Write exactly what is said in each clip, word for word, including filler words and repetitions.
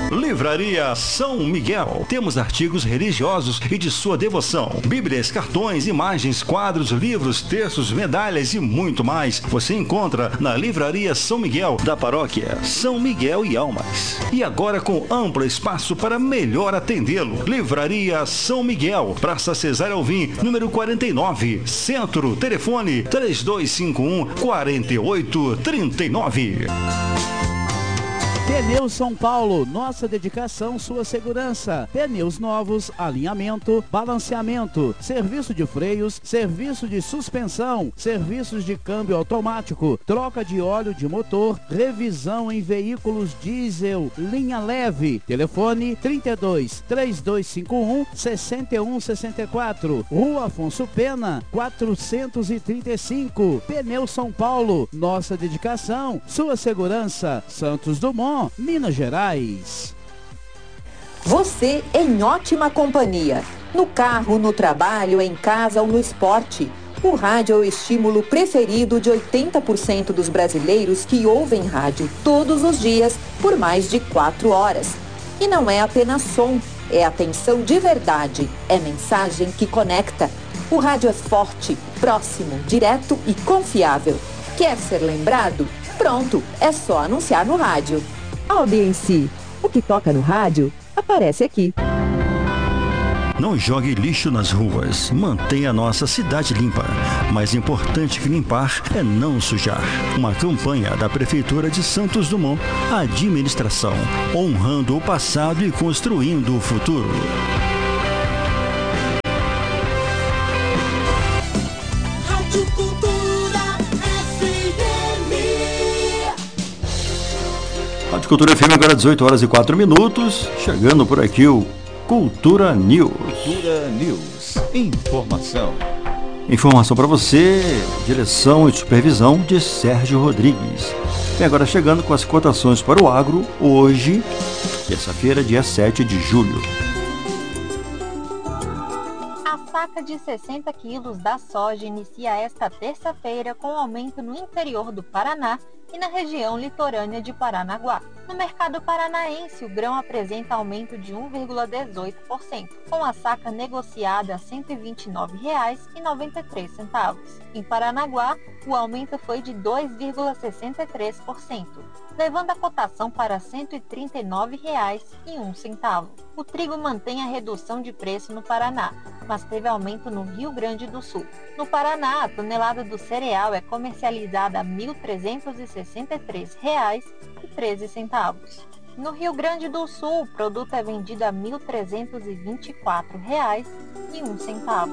Livraria São Miguel. Temos artigos religiosos e de sua devoção. Bíblias, cartões, imagens, quadros, livros, textos, medalhas e muito mais. Você encontra na Livraria São Miguel, da paróquia São Miguel e Almas. E agora com amplo espaço para melhor atendê-lo. Livraria São Miguel, Praça Cesário Alvim, número quarenta e nove, Centro. Telefone três dois cinco um, quatro oito três nove. Pneus São Paulo, nossa dedicação, sua segurança. Pneus novos, alinhamento, balanceamento, serviço de freios, serviço de suspensão, serviços de câmbio automático, troca de óleo de motor, revisão em veículos diesel, linha leve. Telefone trinta e dois, três dois cinco um, seis um seis quatro, Rua Afonso Pena, quatrocentos e trinta e cinco. Pneus São Paulo, nossa dedicação, sua segurança. Santos Dumont, Minas Gerais. Você em ótima companhia. No carro, no trabalho, em casa ou no esporte. O rádio é o estímulo preferido de oitenta por cento dos brasileiros que ouvem rádio todos os dias por mais de quatro horas. E não é apenas som, é atenção de verdade, é mensagem que conecta. O rádio é forte, próximo, direto e confiável. Quer ser lembrado? Pronto, é só anunciar no rádio. Audiência. O que toca no rádio, aparece aqui. Não jogue lixo nas ruas. Mantenha a nossa cidade limpa. Mais importante que limpar é não sujar. Uma campanha da Prefeitura de Santos Dumont. Administração. Honrando o passado e construindo o futuro. Rádio Cultura F M, agora dezoito horas e quatro minutos. Chegando por aqui o Cultura News. Cultura News. Informação. Informação para você, direção e supervisão de Sérgio Rodrigues. E agora chegando com as cotações para o agro, hoje, terça-feira, dia sete de julho. A saca de sessenta quilos da soja inicia esta terça-feira com aumento no interior do Paraná e na região litorânea de Paranaguá. No mercado paranaense, o grão apresenta aumento de um vírgula dezoito por cento, com a saca negociada a cento e vinte e nove reais e noventa e três centavos. Em Paranaguá, o aumento foi de dois vírgula sessenta e três por cento, levando a cotação para cento e trinta e nove reais e um centavo. O trigo mantém a redução de preço no Paraná, mas teve aumento no Rio Grande do Sul. No Paraná, a tonelada do cereal é comercializada a mil trezentos e sessenta e três reais e treze centavos. No Rio Grande do Sul, o produto é vendido a mil trezentos e vinte e quatro reais e um centavo.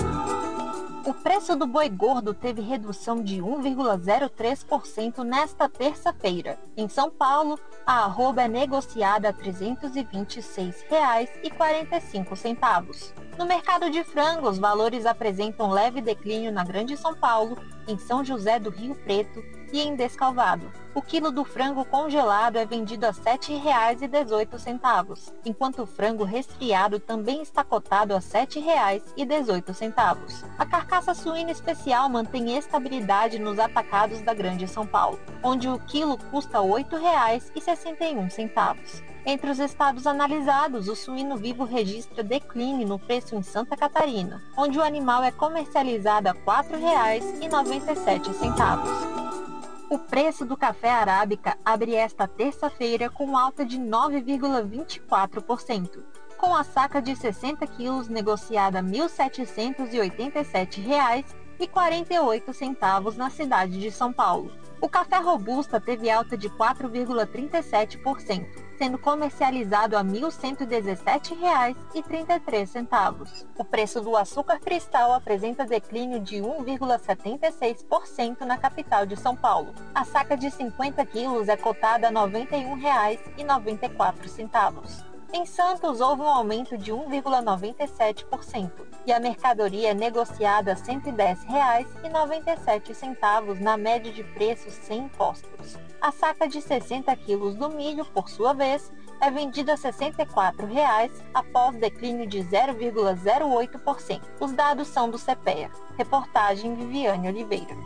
O preço do boi gordo teve redução de um vírgula zero três por cento nesta terça-feira. Em São Paulo, a arroba é negociada a trezentos e vinte e seis reais e quarenta e cinco centavos. No mercado de frango, os valores apresentam leve declínio na Grande São Paulo, em São José do Rio Preto e em Descalvado. O quilo do frango congelado é vendido a sete reais e dezoito centavos, enquanto o frango resfriado também está cotado a sete reais e dezoito centavos. A carcaça suína especial mantém estabilidade nos atacados da Grande São Paulo, onde o quilo custa oito reais e sessenta e um centavos. Entre os estados analisados, o suíno vivo registra declínio no preço em Santa Catarina, onde o animal é comercializado a quatro reais e noventa e sete centavos. O preço do café arábica abre esta terça-feira com alta de nove vírgula vinte e quatro por cento, com a saca de sessenta quilos negociada a mil setecentos e oitenta e sete reais e quarenta e oito centavos na cidade de São Paulo. O café robusta teve alta de quatro vírgula trinta e sete por cento, sendo comercializado a mil cento e dezessete reais e trinta e três centavos. O preço do açúcar cristal apresenta declínio de um vírgula setenta e seis por cento na capital de São Paulo. A saca de cinquenta quilos é cotada a noventa e um reais e noventa e quatro centavos. Em Santos, houve um aumento de um vírgula noventa e sete por cento e a mercadoria é negociada a cento e dez reais e noventa e sete centavos na média de preços sem impostos. A saca de sessenta quilos do milho, por sua vez, é vendida a sessenta e quatro reais após declínio de zero vírgula zero oito por cento. Os dados são do CEPEA. Reportagem Viviane Oliveira.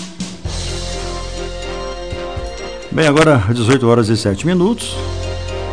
Bem, agora dezoito horas e sete minutos.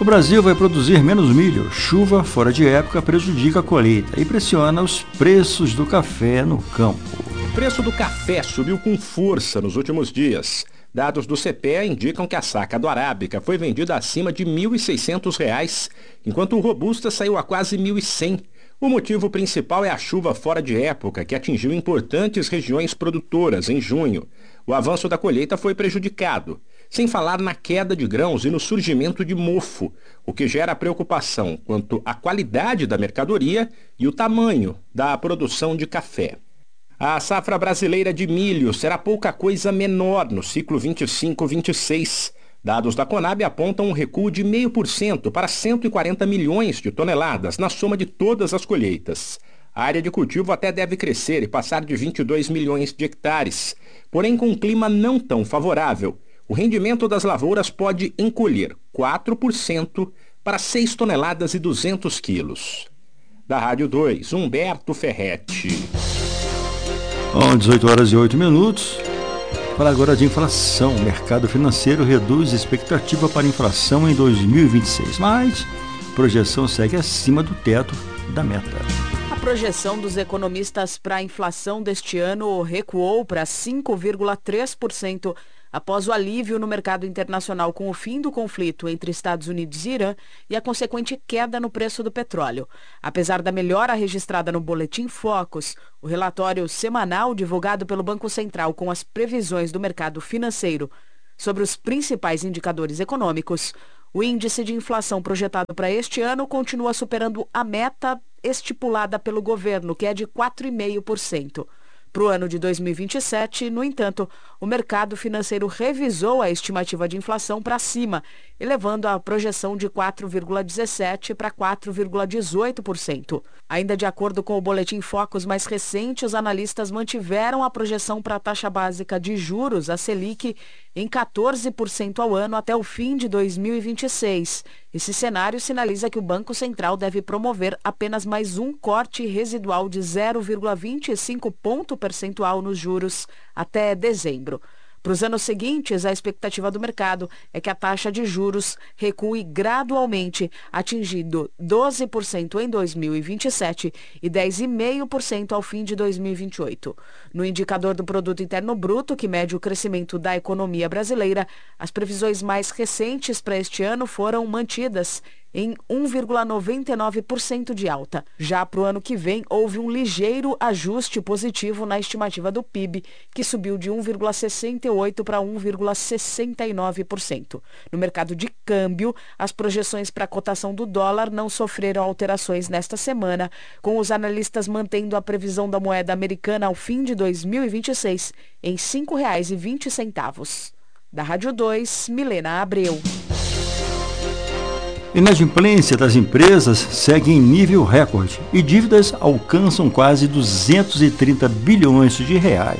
O Brasil vai produzir menos milho. Chuva fora de época prejudica a colheita e pressiona os preços do café no campo. O preço do café subiu com força nos últimos dias. Dados do C P E indicam que a saca do Arábica foi vendida acima de mil e seiscentos reais, enquanto o Robusta saiu a quase mil e cem. O motivo principal é a chuva fora de época, que atingiu importantes regiões produtoras em junho. O avanço da colheita foi prejudicado, sem falar na queda de grãos e no surgimento de mofo, o que gera preocupação quanto à qualidade da mercadoria e o tamanho da produção de café. A safra brasileira de milho será pouca coisa menor no ciclo vinte e cinco vinte e seis. Dados da Conab apontam um recuo de zero vírgula cinco por cento para cento e quarenta milhões de toneladas na soma de todas as colheitas. A área de cultivo até deve crescer e passar de vinte e dois milhões de hectares. Porém, com um clima não tão favorável, o rendimento das lavouras pode encolher quatro por cento para seis toneladas e duzentos quilos. Da Rádio dois, Humberto Ferretti. Bom, dezoito horas e oito minutos. Fala agora de inflação. O mercado financeiro reduz a expectativa para inflação em dois mil e vinte e seis, mas a projeção segue acima do teto da meta. A projeção dos economistas para a inflação deste ano recuou para cinco vírgula três por cento após o alívio no mercado internacional com o fim do conflito entre Estados Unidos e Irã e a consequente queda no preço do petróleo. Apesar da melhora registrada no Boletim Focus, o relatório semanal divulgado pelo Banco Central com as previsões do mercado financeiro sobre os principais indicadores econômicos, o índice de inflação projetado para este ano continua superando a meta estipulada pelo governo, que é de quatro vírgula cinco por cento. Para o ano de dois mil e vinte e sete, no entanto, o mercado financeiro revisou a estimativa de inflação para cima, elevando a projeção de quatro vírgula dezessete por cento para quatro vírgula dezoito por cento. Ainda de acordo com o Boletim Focus mais recente, os analistas mantiveram a projeção para a taxa básica de juros, a Selic, em quatorze por cento ao ano até o fim de dois mil e vinte e seis. Esse cenário sinaliza que o Banco Central deve promover apenas mais um corte residual de zero vírgula vinte e cinco ponto percentual nos juros até dezembro. Para os anos seguintes, a expectativa do mercado é que a taxa de juros recue gradualmente, atingindo doze por cento em dois mil e vinte e sete e dez vírgula cinco por cento ao fim de dois mil e vinte e oito. No indicador do Produto Interno Bruto, que mede o crescimento da economia brasileira, as previsões mais recentes para este ano foram mantidas em um vírgula noventa e nove por cento de alta. Já para o ano que vem, houve um ligeiro ajuste positivo na estimativa do P I B, que subiu de um vírgula sessenta e oito por cento para um vírgula sessenta e nove por cento. No mercado de câmbio, as projeções para a cotação do dólar não sofreram alterações nesta semana, com os analistas mantendo a previsão da moeda americana ao fim de dois mil e vinte e seis em cinco reais e vinte centavos. Da Rádio dois, Milena Abreu. Inadimplência das empresas segue em nível recorde e dívidas alcançam quase duzentos e trinta bilhões de reais.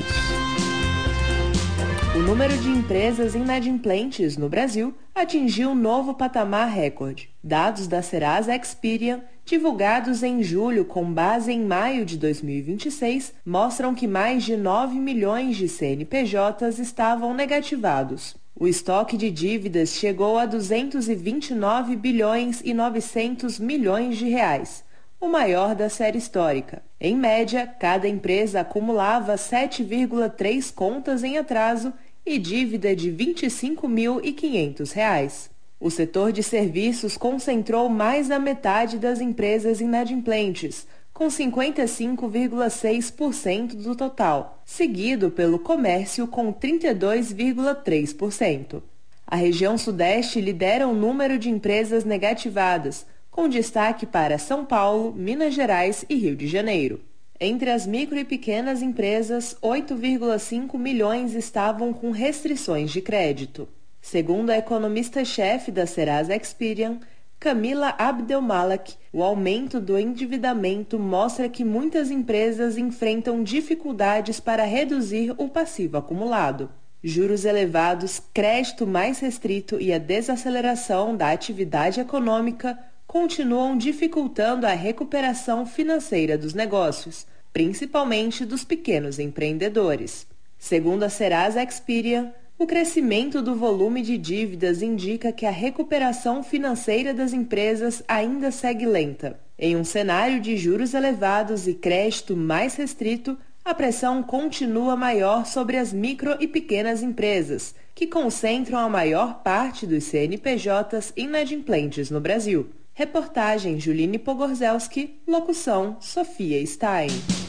O número de empresas inadimplentes no Brasil atingiu um novo patamar recorde. Dados da Serasa Experian, divulgados em julho com base em maio de dois mil e vinte e seis, mostram que mais de nove milhões de C N P Js estavam negativados. O estoque de dívidas chegou a duzentos e vinte e nove bilhões e novecentos milhões de reais, o maior da série histórica. Em média, cada empresa acumulava sete vírgula três contas em atraso e dívida de vinte e cinco mil e quinhentos reais. O setor de serviços concentrou mais da metade das empresas inadimplentes, com cinquenta e cinco vírgula seis por cento do total, seguido pelo comércio com trinta e dois vírgula três por cento. A região Sudeste lidera o número de empresas negativadas, com destaque para São Paulo, Minas Gerais e Rio de Janeiro. Entre as micro e pequenas empresas, oito vírgula cinco milhões estavam com restrições de crédito. Segundo a economista-chefe da Serasa Experian, Camila Abdelmalak, o aumento do endividamento mostra que muitas empresas enfrentam dificuldades para reduzir o passivo acumulado. Juros elevados, crédito mais restrito e a desaceleração da atividade econômica continuam dificultando a recuperação financeira dos negócios, principalmente dos pequenos empreendedores. Segundo a Serasa Experian, O crescimento do volume de dívidas indica que a recuperação financeira das empresas ainda segue lenta. Em um cenário de juros elevados e crédito mais restrito, a pressão continua maior sobre as micro e pequenas empresas, que concentram a maior parte dos C N P Js inadimplentes no Brasil. Reportagem Juline Pogorzelski, locução Sofia Stein.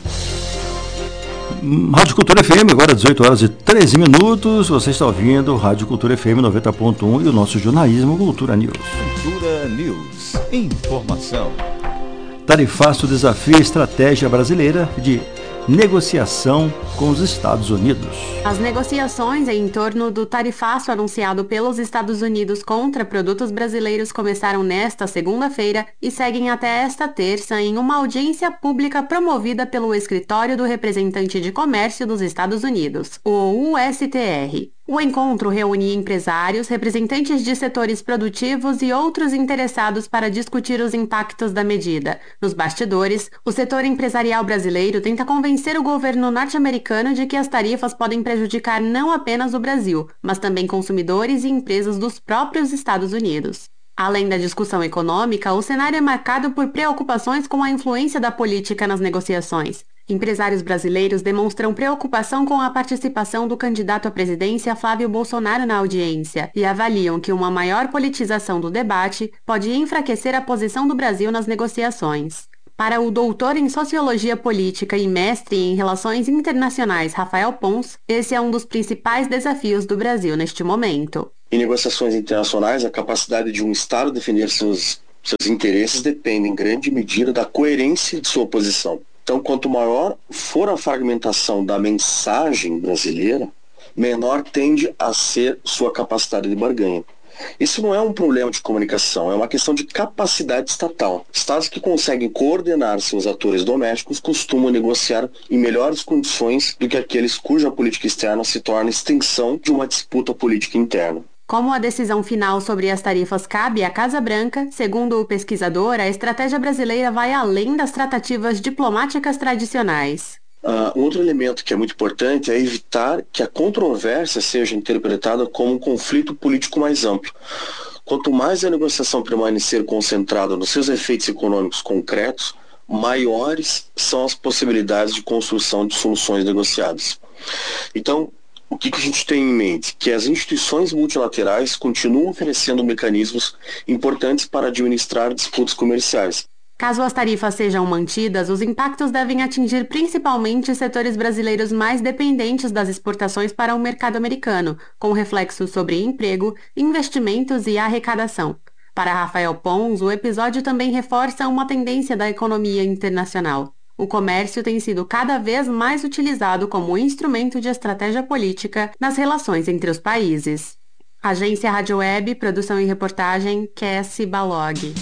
Rádio Cultura F M, agora dezoito horas e treze minutos. Você está ouvindo Rádio Cultura F M noventa ponto um e o nosso jornalismo Cultura News. Cultura News. Informação. Tarifaço desafia a estratégia brasileira de negociação com os Estados Unidos. As negociações em torno do tarifaço anunciado pelos Estados Unidos contra produtos brasileiros começaram nesta segunda-feira e seguem até esta terça em uma audiência pública promovida pelo Escritório do Representante de Comércio dos Estados Unidos, o U S T R. O encontro reunia empresários, representantes de setores produtivos e outros interessados para discutir os impactos da medida. Nos bastidores, o setor empresarial brasileiro tenta convencer o governo norte-americano de que as tarifas podem prejudicar não apenas o Brasil, mas também consumidores e empresas dos próprios Estados Unidos. Além da discussão econômica, o cenário é marcado por preocupações com a influência da política nas negociações. Empresários brasileiros demonstram preocupação com a participação do candidato à presidência Flávio Bolsonaro na audiência e avaliam que uma maior politização do debate pode enfraquecer a posição do Brasil nas negociações. Para o doutor em Sociologia Política e mestre em Relações Internacionais Rafael Pons, esse é um dos principais desafios do Brasil neste momento. Em negociações internacionais, a capacidade de um Estado defender seus, seus interesses depende em grande medida da coerência de sua posição. Então, quanto maior for a fragmentação da mensagem brasileira, menor tende a ser sua capacidade de barganha. Isso não é um problema de comunicação, é uma questão de capacidade estatal. Estados que conseguem coordenar seus atores domésticos costumam negociar em melhores condições do que aqueles cuja política externa se torna extensão de uma disputa política interna. Como a decisão final sobre as tarifas cabe à Casa Branca, segundo o pesquisador, a estratégia brasileira vai além das tratativas diplomáticas tradicionais. Uh, outro elemento que é muito importante é evitar que a controvérsia seja interpretada como um conflito político mais amplo. Quanto mais a negociação permanecer concentrada nos seus efeitos econômicos concretos, maiores são as possibilidades de construção de soluções negociadas. Então, o que, que a gente tem em mente? Que as instituições multilaterais continuam oferecendo mecanismos importantes para administrar disputas comerciais. Caso as tarifas sejam mantidas, os impactos devem atingir principalmente setores brasileiros mais dependentes das exportações para o mercado americano, com reflexos sobre emprego, investimentos e arrecadação. Para Rafael Pons, o episódio também reforça uma tendência da economia internacional. O comércio tem sido cada vez mais utilizado como instrumento de estratégia política nas relações entre os países. Agência Rádio Web, produção e reportagem, Cassie Balog.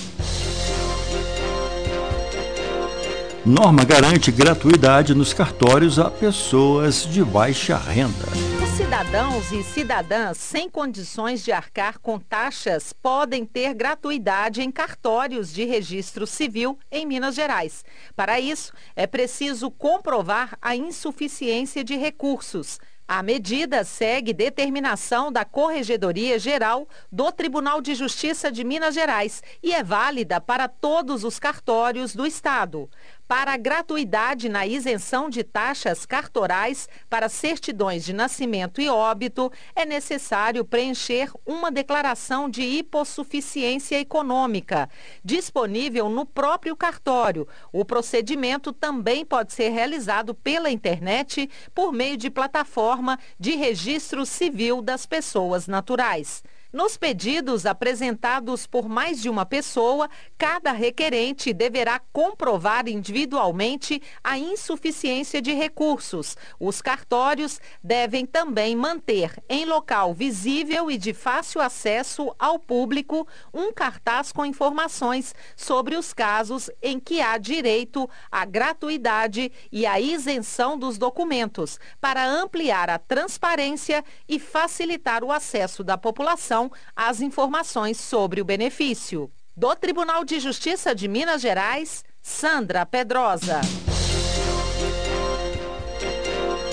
Norma garante gratuidade nos cartórios a pessoas de baixa renda. Os cidadãos e cidadãs sem condições de arcar com taxas podem ter gratuidade em cartórios de registro civil em Minas Gerais. Para isso, é preciso comprovar a insuficiência de recursos. A medida segue determinação da Corregedoria Geral do Tribunal de Justiça de Minas Gerais e é válida para todos os cartórios do Estado. Para a gratuidade na isenção de taxas cartorais para certidões de nascimento e óbito, é necessário preencher uma declaração de hipossuficiência econômica, disponível no próprio cartório. O procedimento também pode ser realizado pela internet por meio de plataforma de registro civil das pessoas naturais. Nos pedidos apresentados por mais de uma pessoa, cada requerente deverá comprovar individualmente a insuficiência de recursos. Os cartórios devem também manter em local visível e de fácil acesso ao público um cartaz com informações sobre os casos em que há direito à gratuidade e à isenção dos documentos, para ampliar a transparência e facilitar o acesso da população as informações sobre o benefício. Do Tribunal de Justiça de Minas Gerais, Sandra Pedrosa.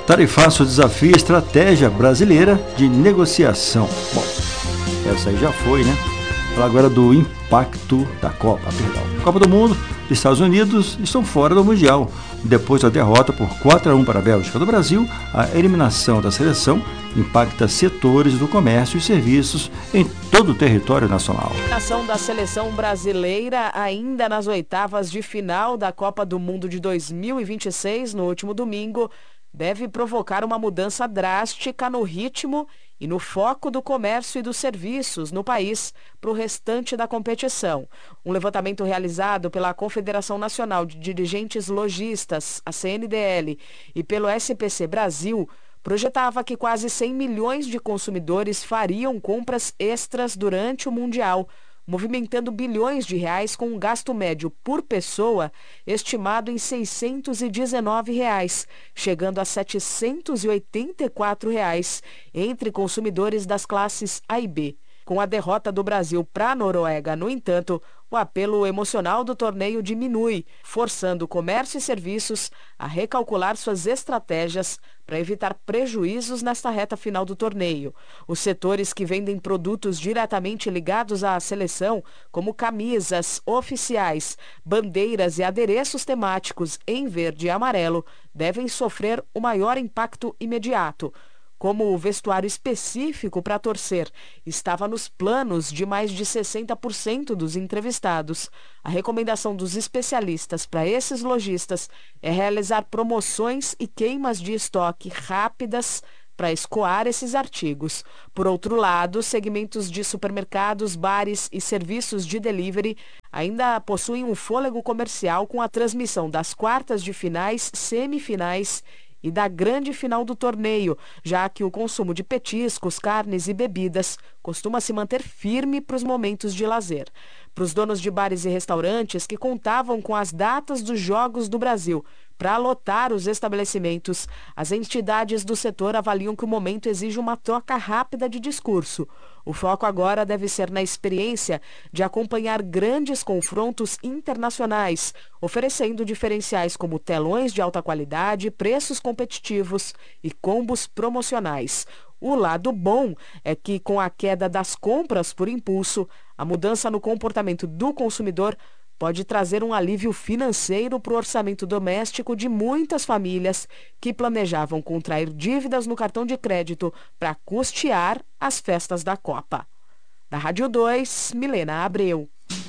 Tarifaço desafia estratégia brasileira de negociação. Bom, essa aí já foi, né? Fala agora do impacto da Copa, perdão. Copa do Mundo, Estados Unidos estão fora do Mundial. Depois da derrota por quatro a um para a Bélgica do Brasil, a eliminação da seleção impacta setores do comércio e serviços em todo o território nacional. A eliminação da seleção brasileira ainda nas oitavas de final da Copa do Mundo de dois mil e vinte e seis, no último domingo, deve provocar uma mudança drástica no ritmo e no foco do comércio e dos serviços no país para o restante da competição. Um levantamento realizado pela Confederação Nacional de Dirigentes Lojistas, a C N D L, e pelo S P C Brasil, projetava que quase cem milhões de consumidores fariam compras extras durante o Mundial, movimentando bilhões de reais com um gasto médio por pessoa estimado em seiscentos e dezenove reais, chegando a setecentos e oitenta e quatro reais entre consumidores das classes A e B. Com a derrota do Brasil para a Noruega, no entanto, o apelo emocional do torneio diminui, forçando o comércio e serviços a recalcular suas estratégias para evitar prejuízos nesta reta final do torneio. Os setores que vendem produtos diretamente ligados à seleção, como camisas oficiais, bandeiras e adereços temáticos em verde e amarelo, devem sofrer o maior impacto imediato. Como o vestuário específico para torcer estava nos planos de mais de sessenta por cento dos entrevistados, a recomendação dos especialistas para esses lojistas é realizar promoções e queimas de estoque rápidas para escoar esses artigos. Por outro lado, segmentos de supermercados, bares e serviços de delivery ainda possuem um fôlego comercial com a transmissão das quartas de finais, semifinais e da grande final do torneio, já que o consumo de petiscos, carnes e bebidas costuma se manter firme para os momentos de lazer. Para os donos de bares e restaurantes que contavam com as datas dos Jogos do Brasil para lotar os estabelecimentos, as entidades do setor avaliam que o momento exige uma troca rápida de discurso. O foco agora deve ser na experiência de acompanhar grandes confrontos internacionais, oferecendo diferenciais como telões de alta qualidade, preços competitivos e combos promocionais. O lado bom é que, com a queda das compras por impulso, a mudança no comportamento do consumidor pode trazer um alívio financeiro para o orçamento doméstico de muitas famílias que planejavam contrair dívidas no cartão de crédito para custear as festas da Copa. Da Rádio dois, Milena Abreu.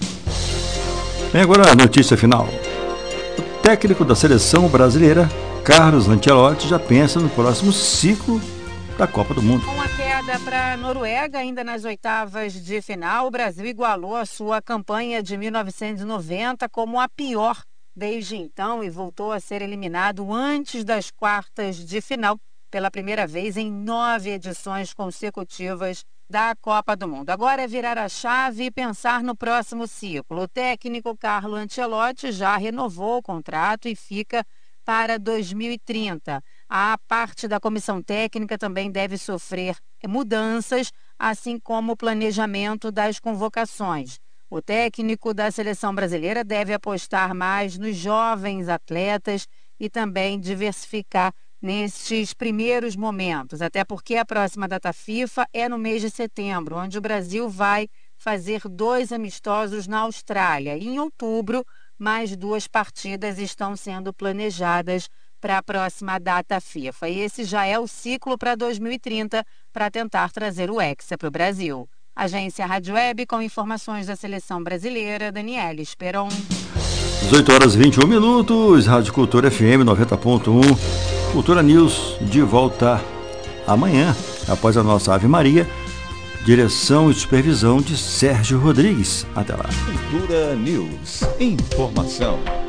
Vem agora a notícia final. O técnico da seleção brasileira, Carlos Ancelotti, já pensa no próximo ciclo da Copa do Mundo. Com a queda para a Noruega, ainda nas oitavas de final, o Brasil igualou a sua campanha de mil novecentos e noventa como a pior desde então e voltou a ser eliminado antes das quartas de final pela primeira vez em nove edições consecutivas da Copa do Mundo. Agora é virar a chave e pensar no próximo ciclo. O técnico Carlo Ancelotti já renovou o contrato e fica para dois mil e trinta. A parte da comissão técnica também deve sofrer mudanças, assim como o planejamento das convocações. O técnico da seleção brasileira deve apostar mais nos jovens atletas e também diversificar nestes primeiros momentos, até porque a próxima data FIFA é no mês de setembro, onde o Brasil vai fazer dois amistosos na Austrália. E em outubro, mais duas partidas estão sendo planejadas para a próxima data FIFA. E esse já é o ciclo para dois mil e trinta para tentar trazer o Hexa para o Brasil. Agência Rádio Web com informações da seleção brasileira, Daniela Esperon. dezoito horas e vinte e um minutos, Rádio Cultura F M noventa ponto um, Cultura News de volta amanhã, após a nossa Ave Maria, direção e supervisão de Sérgio Rodrigues. Até lá. Cultura News. Informação.